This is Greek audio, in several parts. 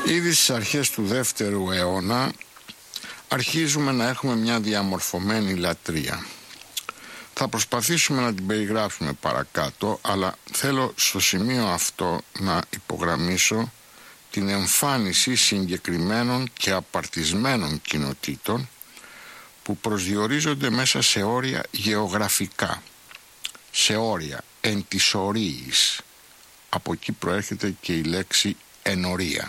Ήδη στις αρχές του δεύτερου αιώνα αρχίζουμε να έχουμε μια διαμορφωμένη λατρεία. Θα προσπαθήσουμε να την περιγράψουμε παρακάτω, αλλά θέλω στο σημείο αυτό να υπογραμμίσω την εμφάνιση συγκεκριμένων και απαρτισμένων κοινοτήτων που προσδιορίζονται μέσα σε όρια γεωγραφικά, σε όρια εν της ορίης. Από εκεί προέρχεται και η λέξη ενορία.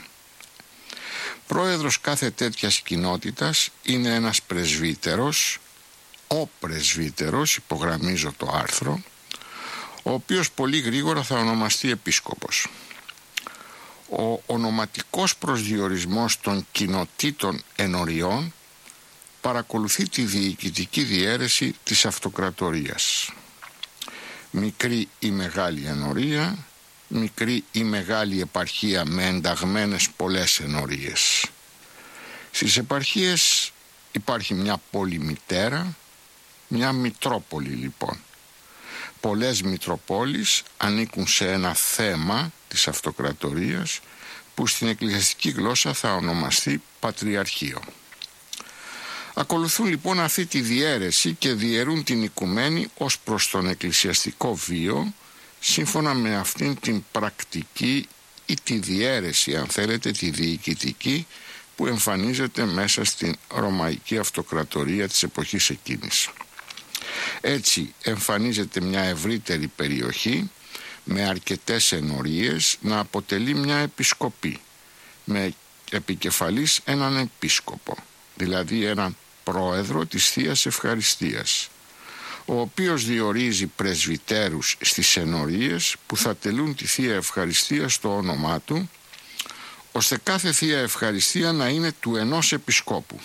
Πρόεδρος κάθε τέτοιας κοινότητας είναι ένας πρεσβύτερος, ο πρεσβύτερος, υπογραμμίζω το άρθρο, ο οποίος πολύ γρήγορα θα ονομαστεί επίσκοπος. Ο ονοματικός προσδιορισμός των κοινοτήτων ενοριών παρακολουθεί τη διοικητική διαίρεση της αυτοκρατορίας. Μικρή ή μεγάλη ενορία, μικρή ή μεγάλη επαρχία με ενταγμένες πολλές ενορίες. Στις επαρχίες υπάρχει μια πολυμητέρα, μια μητρόπολη λοιπόν. Πολλές μητροπόλεις ανήκουν σε ένα θέμα της αυτοκρατορίας που στην εκκλησιαστική γλώσσα θα ονομαστεί πατριαρχείο. Ακολουθούν λοιπόν αυτή τη διαίρεση και διαιρούν την οικουμένη ως προς τον εκκλησιαστικό βίο σύμφωνα με αυτήν την πρακτική ή τη διαίρεση, αν θέλετε, τη διοικητική που εμφανίζεται μέσα στην Ρωμαϊκή Αυτοκρατορία της εποχής εκείνης. Έτσι εμφανίζεται μια ευρύτερη περιοχή με αρκετές ενορίες να αποτελεί μια επισκοπή με επικεφαλής έναν επίσκοπο, δηλαδή έναν πρόεδρο της Θείας Ευχαριστίας, ο οποίος διορίζει πρεσβυτέρους στις ενορίες που θα τελούν τη Θεία Ευχαριστία στο όνομά του, ώστε κάθε Θεία Ευχαριστία να είναι του ενός επισκόπου.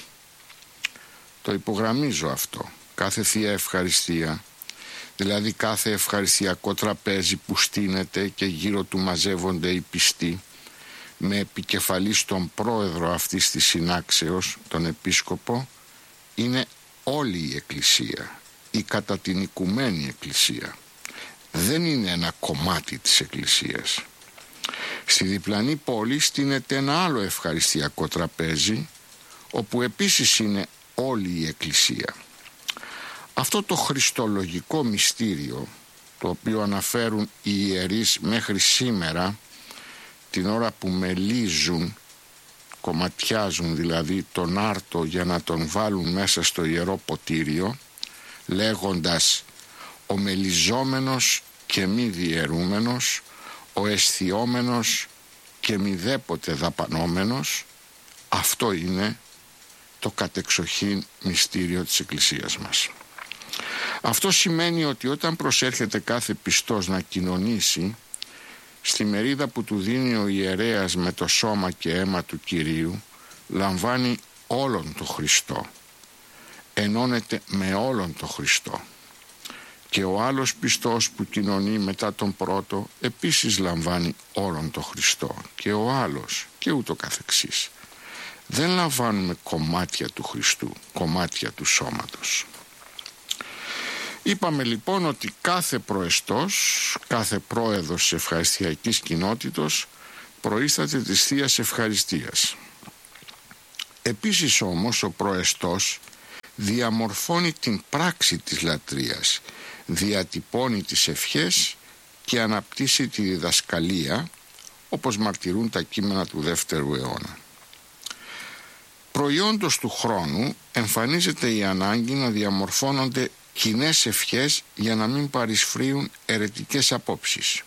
Το υπογραμμίζω αυτό. Κάθε Θεία Ευχαριστία, δηλαδή κάθε ευχαριστιακό τραπέζι που στείνεται και γύρω του μαζεύονται οι πιστοί, με επικεφαλή στον πρόεδρο αυτής της συνάξεως, τον επίσκοπο, είναι όλη η Εκκλησία, η κατά την οικουμένη Εκκλησία. Δεν είναι ένα κομμάτι της Εκκλησίας. Στη διπλανή πόλη στείνεται ένα άλλο ευχαριστιακό τραπέζι, όπου επίσης είναι όλη η Εκκλησία. Αυτό το χριστολογικό μυστήριο, το οποίο αναφέρουν οι ιερείς μέχρι σήμερα, την ώρα που μελίζουν, κομματιάζουν δηλαδή τον άρτο για να τον βάλουν μέσα στο ιερό ποτήριο, λέγοντας «ο μελιζόμενος και μη διαιρούμενος, ο αισθιόμενος και μη δέποτε δαπανόμενος», αυτό είναι το κατεξοχήν μυστήριο της Εκκλησίας μας. Αυτό σημαίνει ότι όταν προσέρχεται κάθε πιστός να κοινωνήσει, στη μερίδα που του δίνει ο ιερέας με το σώμα και αίμα του Κυρίου, λαμβάνει όλον το Χριστό, ενώνεται με όλον το Χριστό. Και ο άλλος πιστός που κοινωνεί μετά τον πρώτο επίσης λαμβάνει όλον το Χριστό, και ο άλλος, και ούτω καθεξής. Δεν λαμβάνουμε κομμάτια του Χριστού, κομμάτια του σώματος. Είπαμε λοιπόν ότι κάθε προεστός, κάθε πρόεδρος της ευχαριστιακής κοινότητος προείσταται της Θείας Ευχαριστίας. Επίσης όμως ο προεστός διαμορφώνει την πράξη της λατρείας, διατυπώνει τις ευχές και αναπτύσσει τη διδασκαλία, όπως μαρτυρούν τα κείμενα του δεύτερου αιώνα. Προϊόντος του χρόνου εμφανίζεται η ανάγκη να διαμορφώνονται κοινές ευχές για να μην παρισφρίουν αιρετικές απόψεις.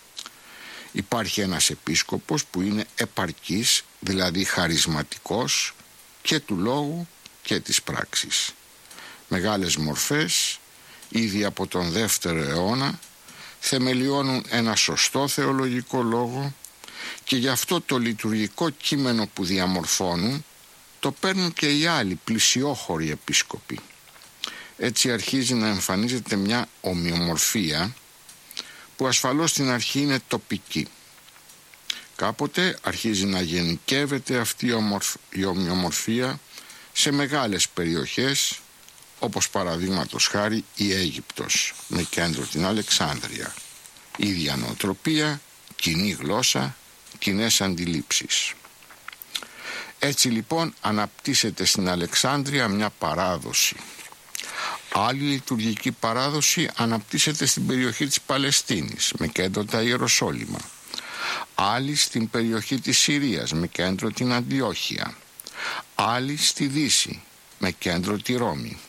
Υπάρχει ένας επίσκοπος που είναι επαρκής, δηλαδή χαρισματικός και του λόγου και της πράξης. Μεγάλες μορφές, ήδη από τον δεύτερο αιώνα, θεμελιώνουν ένα σωστό θεολογικό λόγο και γι' αυτό το λειτουργικό κείμενο που διαμορφώνουν το παίρνουν και οι άλλοι πλησιόχωροι επίσκοποι. Έτσι αρχίζει να εμφανίζεται μια ομοιομορφία που ασφαλώς στην αρχή είναι τοπική. Κάποτε αρχίζει να γενικεύεται αυτή η ομοιομορφία σε μεγάλες περιοχές, όπως παραδείγματος χάρη η Αίγυπτος με κέντρο την Αλεξάνδρεια. Ίδια νοοτροπία, κοινή γλώσσα, κοινές αντιλήψεις. Έτσι λοιπόν αναπτύσσεται στην Αλεξάνδρεια μια παράδοση. Άλλη λειτουργική παράδοση αναπτύσσεται στην περιοχή της Παλαιστίνης με κέντρο τα Ιεροσόλυμα. Άλλη στην περιοχή της Συρίας με κέντρο την Αντιόχεια. Άλλη στη Δύση με κέντρο τη Ρώμη.